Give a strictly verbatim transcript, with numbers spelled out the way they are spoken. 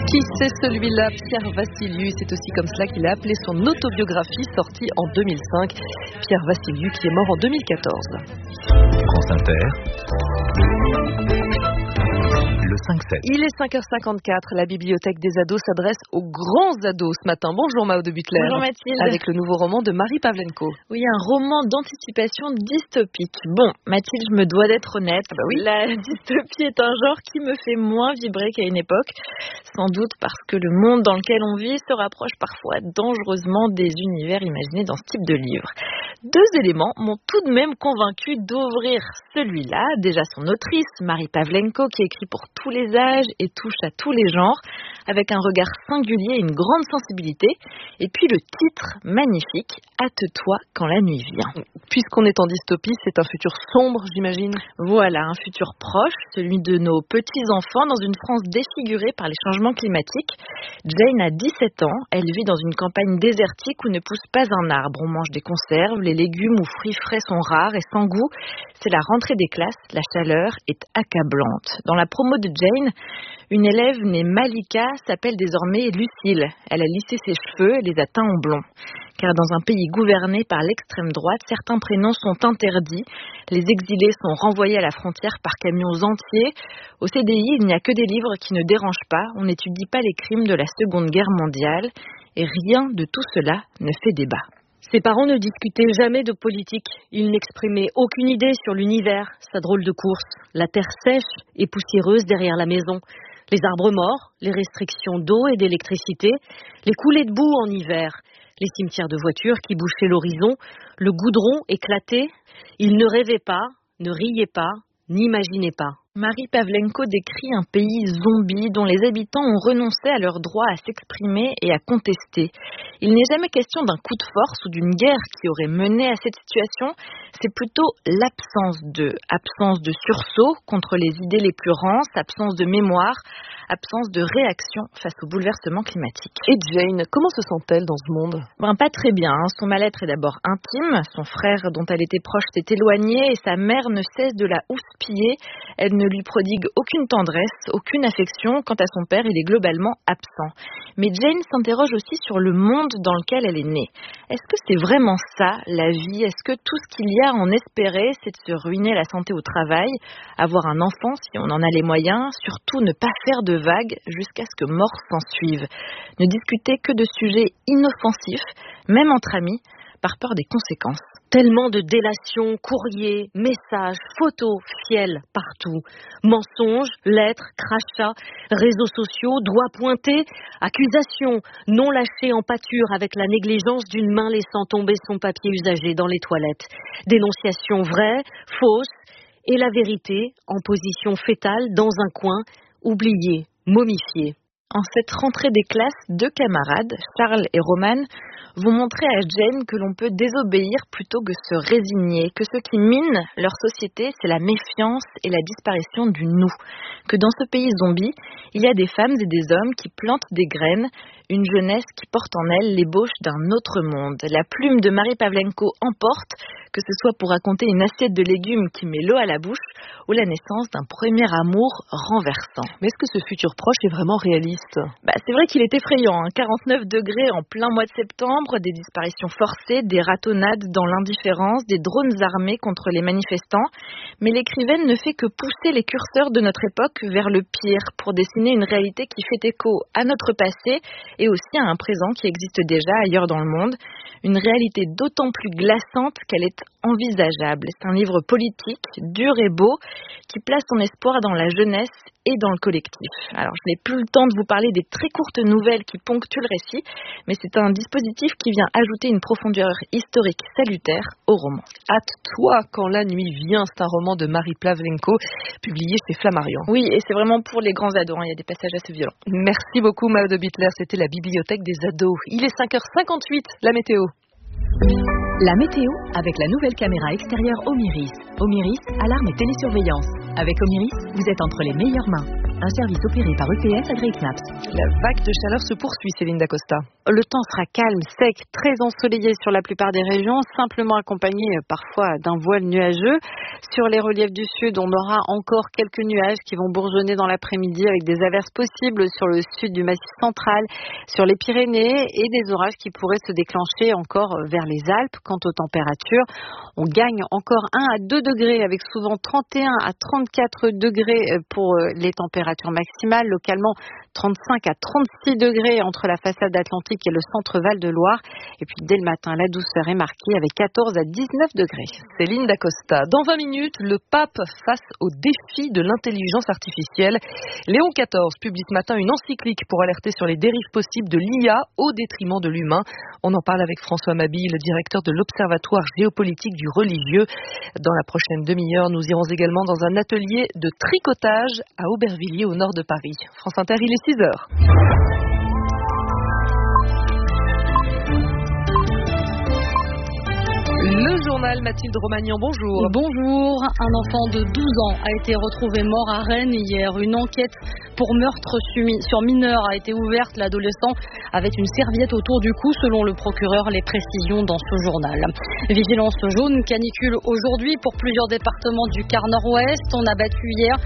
Qui c'est celui-là? Pierre Vassiliou. C'est aussi comme cela qu'il a appelé son autobiographie sortie en deux mille cinq. Pierre Vassiliou qui est mort en deux mille quatorze. France Inter. Le cinq sept. Il est cinq heures cinquante-quatre. La bibliothèque des ados s'adresse aux grands ados ce matin. Bonjour Mao de Butler. Bonjour Mathilde. Avec le nouveau roman de Marie Pavlenko. Oui, un roman d'anticipation dystopique. Bon, Mathilde, je me dois d'être honnête. Ah bah oui. La dystopie est un genre qui me fait moins vibrer qu'à une époque. Sans doute parce que le monde dans lequel on vit se rapproche parfois dangereusement des univers imaginés dans ce type de livre. Deux éléments m'ont tout de même convaincu d'ouvrir celui-là. Déjà son autrice, Marie Pavlenko, qui écrit pour tous les âges et touche à tous les genres, avec un regard singulier et une grande sensibilité. Et puis le titre magnifique, Hâte-toi quand la nuit vient. Puisqu'on est en dystopie, c'est un futur sombre, j'imagine. Voilà, un futur proche, celui de nos petits-enfants dans une France défigurée par les changements climatiques. Jane a dix-sept ans, elle vit dans une campagne désertique où ne pousse pas un arbre. On mange des conserves, les légumes ou fruits frais sont rares et sans goût. C'est la rentrée des classes, la chaleur est accablante. Dans la promo de Jane, une élève née Malika s'appelle désormais Lucille. Elle a lissé ses cheveux et les a teints en blond. Car dans un pays gouverné par l'extrême droite, certains prénoms sont interdits. Les exilés sont renvoyés à la frontière par camions entiers. Au C D I, il n'y a que des livres qui ne dérangent pas. On n'étudie pas les crimes de la Seconde Guerre mondiale. Et rien de tout cela ne fait débat. Ses parents ne discutaient jamais de politique. Ils n'exprimaient aucune idée sur l'univers, sa drôle de course, la terre sèche et poussiéreuse derrière la maison, les arbres morts, les restrictions d'eau et d'électricité, les coulées de boue en hiver, les cimetières de voitures qui bouchaient l'horizon, le goudron éclaté. Ils ne rêvaient pas, ne riaient pas, n'imaginaient pas. Marie Pavlenko décrit un pays zombie dont les habitants ont renoncé à leur droit à s'exprimer et à contester. Il n'est jamais question d'un coup de force ou d'une guerre qui aurait mené à cette situation, c'est plutôt l'absence de, absence de sursaut contre les idées les plus rances, absence de mémoire, absence de réaction face au bouleversement climatique. Et Jane, comment se sent-elle dans ce monde? Ben, pas très bien. Hein. Son mal-être est d'abord intime. Son frère, dont elle était proche, s'est éloigné et sa mère ne cesse de la houspiller. Elle ne lui prodigue aucune tendresse, aucune affection. Quant à son père, il est globalement absent. Mais Jane s'interroge aussi sur le monde dans lequel elle est née. Est-ce que c'est vraiment ça, la vie? Est-ce que tout ce qu'il y a à en espérer, c'est de se ruiner la santé au travail, avoir un enfant si on en a les moyens, surtout ne pas faire de vagues jusqu'à ce que mort s'ensuive. Ne discuter que de sujets inoffensifs, même entre amis, par peur des conséquences. Tellement de délations, courriers, messages, photos, fiels partout. Mensonges, lettres, crachats, réseaux sociaux, doigts pointés, accusations, non lâchées en pâture avec la négligence d'une main laissant tomber son papier usagé dans les toilettes. Dénonciations vraies, fausses, et la vérité en position fétale dans un coin, oubliée, momifiée. En cette rentrée des classes, deux camarades, Charles et Roman, vont montrer à Jane que l'on peut désobéir plutôt que se résigner, que ce qui mine leur société, c'est la méfiance et la disparition du nous, que dans ce pays zombie, il y a des femmes et des hommes qui plantent des graines, une jeunesse qui porte en elle l'ébauche d'un autre monde. La plume de Marie Pavlenko emporte, que ce soit pour raconter une assiette de légumes qui met l'eau à la bouche ou la naissance d'un premier amour renversant. Mais est-ce que ce futur proche est vraiment réaliste? Bah, c'est vrai qu'il est effrayant, hein. quarante-neuf degrés en plein mois de septembre, des disparitions forcées, des ratonnades dans l'indifférence, des drones armés contre les manifestants. Mais l'écrivaine ne fait que pousser les curseurs de notre époque vers le pire pour dessiner une réalité qui fait écho à notre passé et aussi à un présent qui existe déjà ailleurs dans le monde. Une réalité d'autant plus glaçante qu'elle est envisageable. C'est un livre politique, dur et beau, qui place son espoir dans la jeunesse et dans le collectif. Alors, je n'ai plus le temps de vous parler des très courtes nouvelles qui ponctuent le récit, mais c'est un dispositif qui vient ajouter une profondeur historique salutaire au roman. Hâte-toi quand la nuit vient, c'est un roman de Marie Pavlenko, publié chez Flammarion. Oui, et c'est vraiment pour les grands ados, hein. Il y a des passages assez violents. Merci beaucoup, Mao de Butler, c'était la bibliothèque des ados. Il est cinq heures cinquante-huit, la météo. La météo avec la nouvelle caméra extérieure Omiris. Omiris, alarme et télésurveillance. Avec Omiris, vous êtes entre les meilleures mains. un service opéré par E P S AgriCnaps. La vague de chaleur se poursuit, Céline Dacosta. Le temps sera calme, sec, très ensoleillé sur la plupart des régions, simplement accompagné parfois d'un voile nuageux. Sur les reliefs du sud, on aura encore quelques nuages qui vont bourgeonner dans l'après-midi avec des averses possibles sur le sud du Massif central, sur les Pyrénées et des orages qui pourraient se déclencher encore vers les Alpes. Quant aux températures, on gagne encore un à deux degrés avec souvent trente et un à trente-quatre degrés pour les températures maximales, localement trente-cinq à trente-six degrés entre la façade atlantique et le centre Val-de-Loire. Et puis dès le matin, la douceur est marquée avec quatorze à dix-neuf degrés. Céline Dacosta. Dans vingt minutes, le pape face au défi de l'intelligence artificielle. Léon quatorze publie ce matin une encyclique pour alerter sur les dérives possibles de l'I A au détriment de l'humain. On en parle avec François Mabille, le directeur de l'Observatoire géopolitique du religieux. Dans la prochaine demi-heure, nous irons également dans un atelier de tricotage à Aubervilliers au nord de Paris. France Inter, il est six heures. Le journal Mathilde Romagnan, bonjour. Bonjour. Un enfant de douze ans a été retrouvé mort à Rennes hier. Une enquête pour meurtre sur mineur a été ouverte. L'adolescent avait une serviette autour du cou, selon le procureur. Les précisions dans ce journal. Vigilance jaune, canicule aujourd'hui pour plusieurs départements du quart nord-ouest. On a battu hier